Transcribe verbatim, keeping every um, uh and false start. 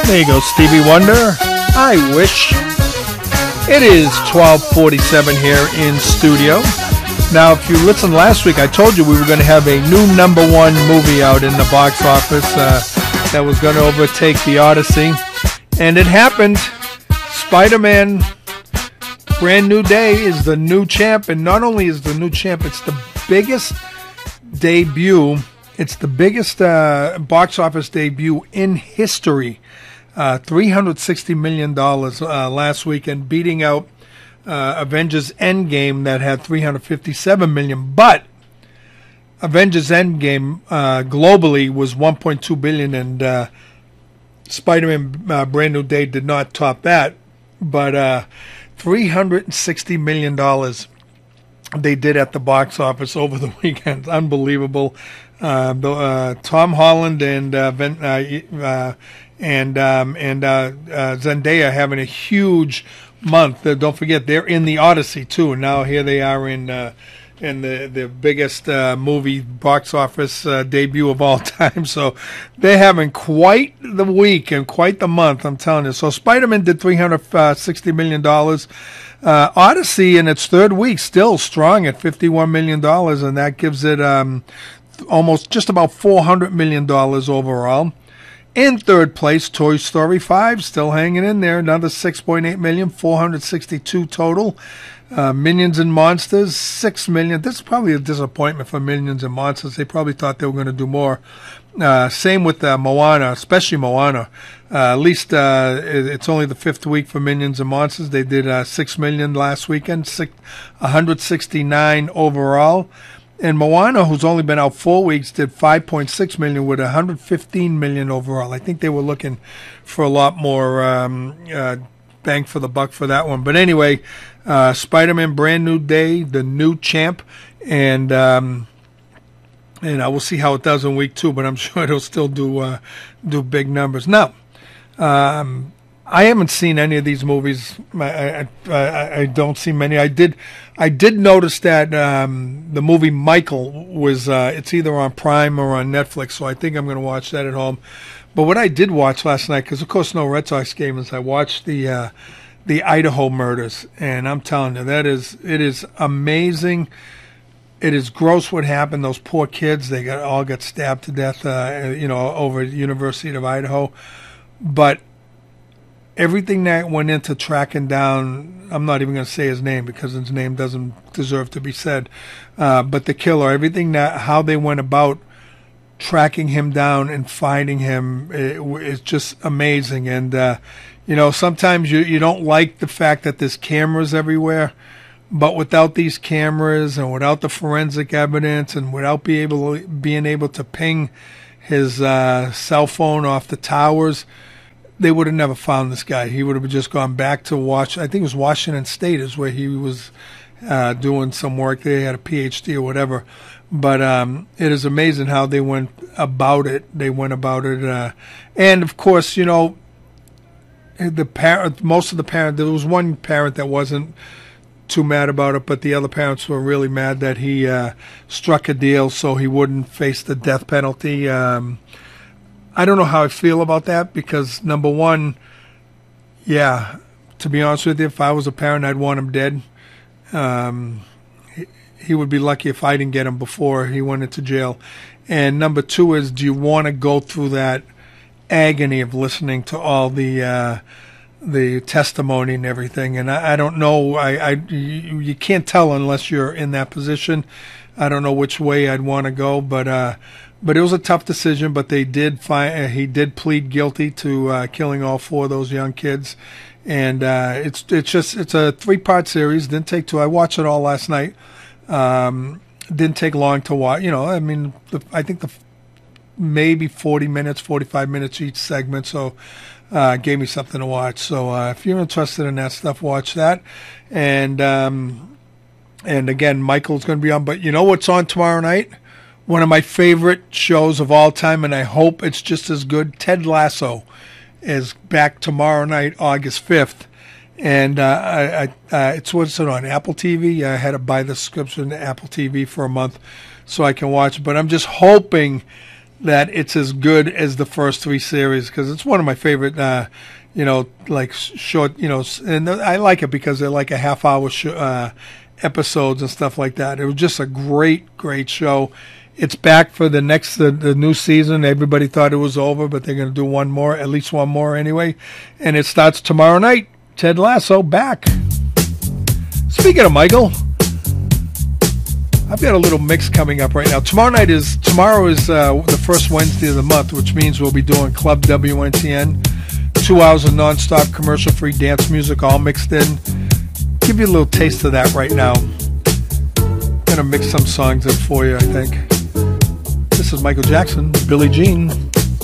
There you go, Stevie Wonder. I wish. It is twelve forty-seven here in studio. Now, if you listened last week, I told you we were going to have a new number one movie out in the box office uh, that was going to overtake The Odyssey. And it happened. Spider-Man Brand New Day is the new champ. And not only is the new champ, it's the biggest debut. It's the biggest uh, box office debut in history. Uh, three hundred sixty million dollars uh, last weekend, beating out uh, Avengers Endgame that had three hundred fifty-seven million dollars. But Avengers Endgame uh, globally was one point two billion dollars, and uh, Spider-Man uh, Brand New Day did not top that. But uh, three hundred sixty million dollars they did at the box office over the weekend. Unbelievable. Uh, uh, Tom Holland and uh, ben, uh, uh, and um, and uh, uh, Zendaya having a huge month. Uh, don't forget, they're in the Odyssey too. And now here they are in uh, in the the biggest uh, movie box office uh, debut of all time. So they're having quite the week and quite the month, I'm telling you. So Spider-Man did three hundred sixty million dollars. Uh, Odyssey in its third week still strong at fifty-one million dollars, and that gives it um, almost just about four hundred million dollars overall. In third place, Toy Story five, still hanging in there, another six point eight million dollars, four hundred sixty-two total. Uh, Minions and Monsters, six million dollars. This is probably a disappointment for Minions and Monsters. They probably thought they were going to do more. Uh, same with uh, Moana, especially Moana. Uh, at least uh, it's only the fifth week for Minions and Monsters. They did uh, six million dollars last weekend, six, one hundred sixty-nine overall. And Moana, who's only been out four weeks, did five point six million dollars with one hundred fifteen million dollars overall. I think they were looking for a lot more um, uh, bang for the buck for that one. But anyway, uh, Spider-Man Brand New Day, the new champ, and um, and I will see how it does in week two. But I'm sure it'll still do uh, do big numbers. Now, um, I haven't seen any of these movies. I, I, I, I don't see many. I did, I did notice that um, the movie Michael was. Uh, it's either on Prime or on Netflix, so I think I'm going to watch that at home. But what I did watch last night, because of course no Red Sox game, is I watched the uh, the Idaho murders, and I'm telling you, that is it is amazing. It is gross what happened. Those poor kids, they got all got stabbed to death. Uh, you know, over at the University of Idaho, but everything that went into tracking down, I'm not even going to say his name because his name doesn't deserve to be said, uh, but the killer, everything that, how they went about tracking him down and finding him is just amazing. And, uh, you know, sometimes you, you don't like the fact that there's cameras everywhere, but without these cameras and without the forensic evidence and without be able, being able to ping his uh, cell phone off the towers, they would have never found this guy. He would have just gone back to Washington. I think it was Washington State is where he was uh, doing some work. They had a P H D or whatever. But um, it is amazing how they went about it. They went about it. Uh, and, of course, you know, the parent, most of the parents, there was one parent that wasn't too mad about it, but the other parents were really mad that he uh, struck a deal so he wouldn't face the death penalty. Um I don't know how I feel about that because, number one, yeah, to be honest with you, if I was a parent, I'd want him dead. Um, he, he would be lucky if I didn't get him before he went into jail. And number two is, do you want to go through that agony of listening to all the uh, the testimony and everything? And I, I don't know. I, I you, you can't tell unless you're in that position. I don't know which way I'd want to go, but uh, but it was a tough decision. But they did find uh, he did plead guilty to uh, killing all four of those young kids, and uh, it's it's just it's a three part series. Didn't take two. I watched it all last night. Um, didn't take long to watch. You know, I mean, the, I think the maybe forty minutes, forty-five minutes each segment. So. Uh, gave me something to watch. So uh, if you're interested in that stuff, watch that. And um, and again, Michael's going to be on. But you know what's on tomorrow night? One of my favorite shows of all time, and I hope it's just as good. Ted Lasso is back tomorrow night, August fifth. And uh, I, I, uh, it's what's it on Apple T V. I had to buy the subscription to Apple T V for a month so I can watch it. But I'm just hoping that it's as good as the first three series, because it's one of my favorite, uh, you know, like short, you know, and I like it because they're like a half hour sh- uh, episodes and stuff like that. It was just a great, great show. It's back for the next, the, the new season. Everybody thought it was over, but they're going to do one more, at least one more anyway. And it starts tomorrow night. Ted Lasso back. Speaking of Michael, I've got a little mix coming up right now. Tomorrow night is, tomorrow is uh, the first Wednesday of the month, which means we'll be doing Club W N T N. Two hours of nonstop commercial-free dance music all mixed in. Give you a little taste of that right now. I'm going to mix some songs in for you, I think. This is Michael Jackson, Billie Jean.